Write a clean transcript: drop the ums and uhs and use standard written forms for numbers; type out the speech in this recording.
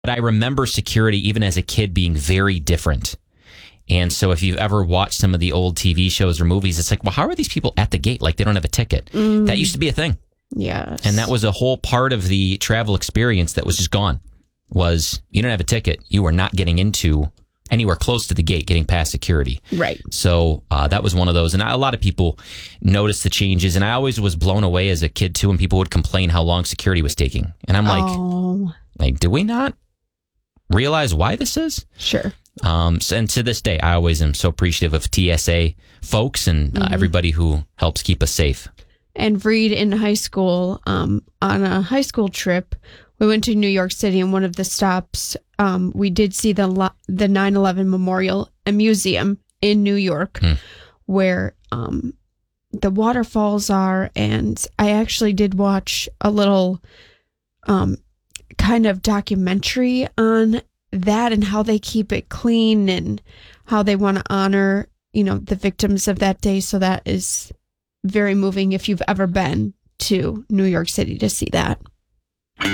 But I remember security, even as a kid, being very different. And so if you've ever watched some of the old TV shows or movies, it's like, well, how are these people at the gate? Like they don't have a ticket. That used to be a thing. Yes. And that was a whole part of the travel experience that was just gone. Was you don't have a ticket, you are not getting into anywhere close to the gate, getting past security. Right. So that was one of those. And a lot of people noticed the changes. And I always was blown away as a kid, too, when people would complain how long security was taking. And I'm like, do we not realize why this is? Sure. And to this day, I always am so appreciative of TSA folks and everybody who helps keep us safe. And Reed, in high school, on a high school trip, we went to New York City, and one of the stops, we did see the 9/11 Memorial Museum in New York, where the waterfalls are. And I actually did watch a little kind of documentary on that and how they keep it clean and how they want to honor, the victims of that day. So that is very moving if you've ever been to New York City to see that.